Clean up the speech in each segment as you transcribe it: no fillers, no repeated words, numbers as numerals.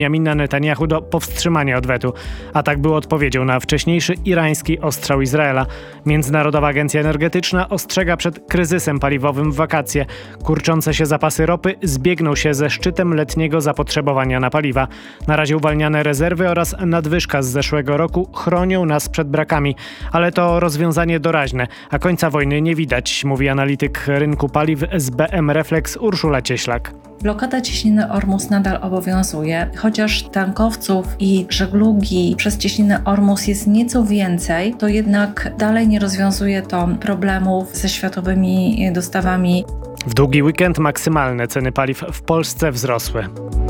Benjamina Netanyahu do powstrzymania odwetu. Atak był odpowiedzią na wcześniejszy irański ostrzał Izraela. Międzynarodowa Agencja Energetyczna ostrzega przed kryzysem paliwowym w wakacje. Kurczące się zapasy ropy zbiegną się ze szczytem letniego zapotrzebowania na paliwa. Na razie uwalniane rezerwy oraz nadwyżka z zeszłego roku chronią nas przed brakami. Ale to rozwiązanie doraźne, a końca wojny nie widać, mówi analityk rynku paliw z BM Reflex Urszula Cieślak. Blokada cieśniny Ormus nadal obowiązuje, chociaż tankowców i żeglugi przez cieśninę Ormus jest nieco więcej, to jednak dalej nie rozwiązuje to problemów ze światowymi dostawami. W długi weekend maksymalne ceny paliw w Polsce wzrosły.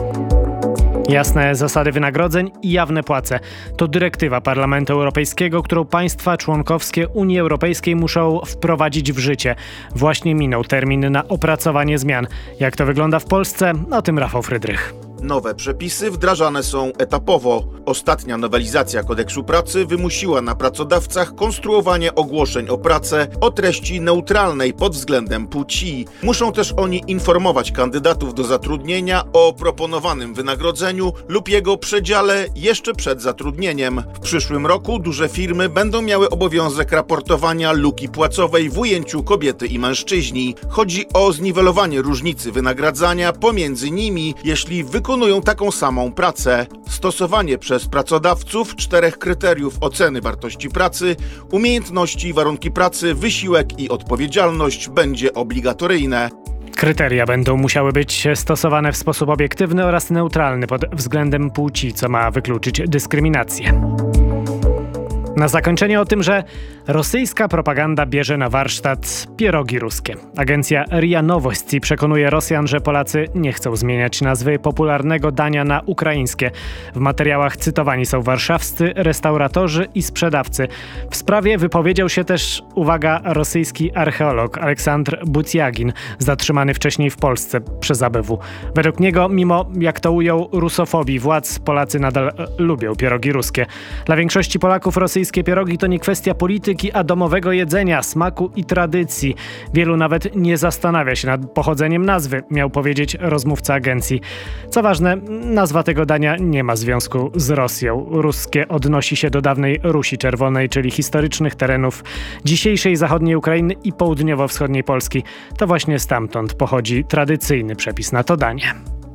Jasne zasady wynagrodzeń i jawne płace. To dyrektywa Parlamentu Europejskiego, którą państwa członkowskie Unii Europejskiej muszą wprowadzić w życie. Właśnie minął termin na opracowanie zmian. Jak to wygląda w Polsce? O tym Rafał Frydrych. Nowe przepisy wdrażane są etapowo. Ostatnia nowelizacja kodeksu pracy wymusiła na pracodawcach konstruowanie ogłoszeń o pracę o treści neutralnej pod względem płci. Muszą też oni informować kandydatów do zatrudnienia o proponowanym wynagrodzeniu lub jego przedziale jeszcze przed zatrudnieniem. W przyszłym roku duże firmy będą miały obowiązek raportowania luki płacowej w ujęciu kobiety i mężczyźni. Chodzi o zniwelowanie różnicy wynagradzania pomiędzy nimi, jeśli wykonują taką samą pracę. Stosowanie przez pracodawców 4 kryteriów oceny wartości pracy, umiejętności, warunki pracy, wysiłek i odpowiedzialność będzie obligatoryjne. Kryteria będą musiały być stosowane w sposób obiektywny oraz neutralny pod względem płci, co ma wykluczyć dyskryminację. Na zakończenie o tym, że rosyjska propaganda bierze na warsztat pierogi ruskie. Agencja RIA Nowości przekonuje Rosjan, że Polacy nie chcą zmieniać nazwy popularnego dania na ukraińskie. W materiałach cytowani są warszawscy restauratorzy i sprzedawcy. W sprawie wypowiedział się też, uwaga, rosyjski archeolog Aleksandr Bucjagin, zatrzymany wcześniej w Polsce przez ABW. Według niego, mimo, jak to ujął, rusofobii władz, Polacy nadal lubią pierogi ruskie. Dla większości Polaków rosyjskie pierogi to nie kwestia polityki, a domowego jedzenia, smaku i tradycji. Wielu nawet nie zastanawia się nad pochodzeniem nazwy, miał powiedzieć rozmówca agencji. Co ważne, nazwa tego dania nie ma związku z Rosją. Ruskie odnosi się do dawnej Rusi Czerwonej, czyli historycznych terenów dzisiejszej zachodniej Ukrainy i południowo-wschodniej Polski. To właśnie stamtąd pochodzi tradycyjny przepis na to danie.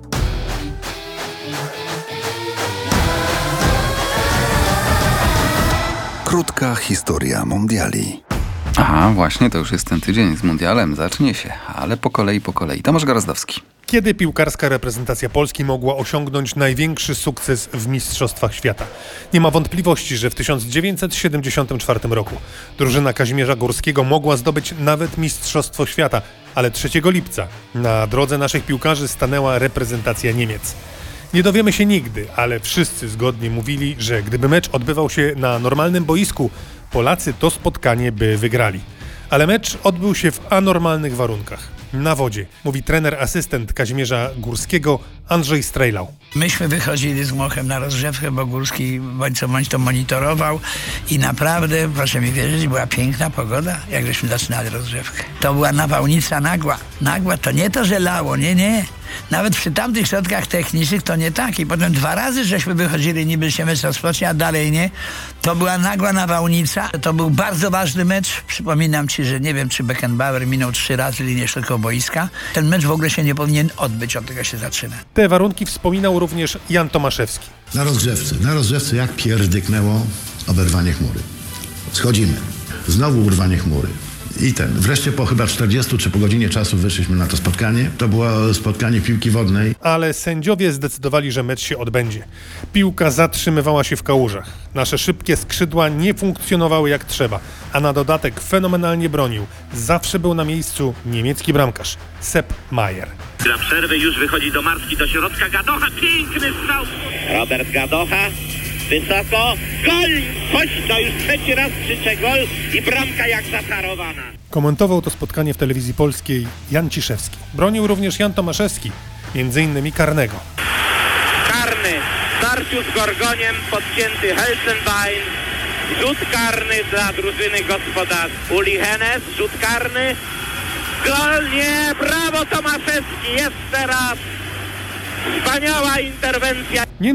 Krótka historia mundiali. Aha, właśnie, to już jest ten tydzień z mundialem. Zacznie się, ale po kolei. Tomasz Garazdowski. Kiedy piłkarska reprezentacja Polski mogła osiągnąć największy sukces w Mistrzostwach Świata? Nie ma wątpliwości, że w 1974 roku drużyna Kazimierza Górskiego mogła zdobyć nawet Mistrzostwo Świata, ale 3 lipca na drodze naszych piłkarzy stanęła reprezentacja Niemiec. Nie dowiemy się nigdy, ale wszyscy zgodnie mówili, że gdyby mecz odbywał się na normalnym boisku, Polacy to spotkanie by wygrali. Ale mecz odbył się w anormalnych warunkach. Na wodzie, mówi trener asystent Kazimierza Górskiego Andrzej Strejlał. Myśmy wychodzili z Mochem na rozgrzewkę, bo Górski bądź to monitorował i naprawdę, proszę mi wierzyć, była piękna pogoda, jak żeśmy zaczynali rozgrzewkę. To była nawałnica nagła. Nagła to nie to, że lało, nie. Nawet przy tamtych środkach technicznych to nie tak. I potem 2 razy żeśmy wychodzili, niby się mecz rozpocznie, a dalej nie. To była nagła nawałnica. To był bardzo ważny mecz. Przypominam ci, że nie wiem, czy Beckenbauer minął 3 razy linię środkową boiska. Ten mecz w ogóle się nie powinien odbyć, od tego się zaczyna. Te warunki wspominał również Jan Tomaszewski. Na rozgrzewce jak pierdyknęło oberwanie chmury. Schodzimy. Znowu urwanie chmury. I wreszcie po chyba 40 czy po godzinie czasu wyszliśmy na to spotkanie. To było spotkanie piłki wodnej. Ale sędziowie zdecydowali, że mecz się odbędzie. Piłka zatrzymywała się w kałużach. Nasze szybkie skrzydła nie funkcjonowały jak trzeba, a na dodatek fenomenalnie bronił. Zawsze był na miejscu niemiecki bramkarz Sepp Maier. Gra przerwy, już wychodzi do Marski, do środka Gadocha, piękny strzał. Robert Gadocha, wysoko, gol! Choć to już 3. raz krzyczę gol i bramka jak zaczarowana. Komentował to spotkanie w telewizji polskiej Jan Ciszewski. Bronił również Jan Tomaszewski, m.in. karnego. Karny, w starciu z Gorgoniem podcięty Helsenbein, rzut karny dla drużyny gospodarzy. Uli Hennes, rzut karny, gol, nie, brawo Tomaszewski, jeszcze raz. Wspaniała interwencja.